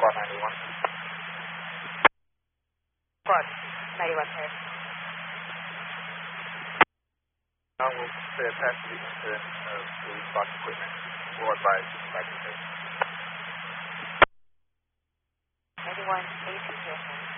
Squad 91. Squad 91, sir. Now we'll say attach the incident to box equipment. We'll advise back to station. 91, 82,